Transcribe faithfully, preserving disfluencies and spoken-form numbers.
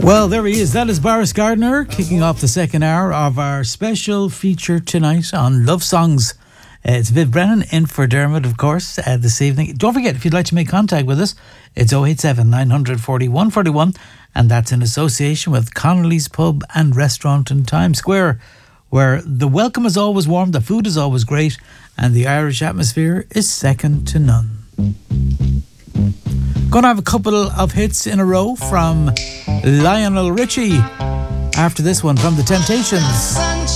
Well, there he is. That is Boris Gardner kicking off the second hour of our special feature tonight on Love Songs. Uh, it's Viv Brennan in for Dermot, of course, uh, this evening. Don't forget, if you'd like to make contact with us, it's oh eight seven, nine four oh, one four one, and that's in association with Connolly's Pub and Restaurant in Times Square, where the welcome is always warm, the food is always great, and the Irish atmosphere is second to none. Going to have a couple of hits in a row from Lionel Richie after this one from The Temptations.